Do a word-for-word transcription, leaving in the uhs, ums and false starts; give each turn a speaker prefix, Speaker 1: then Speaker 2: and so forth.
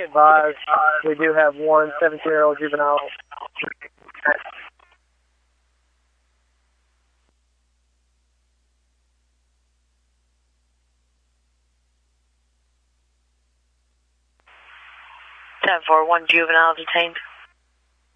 Speaker 1: advised, we do have one seventeen-year-old juvenile.
Speaker 2: ten four one juvenile detained.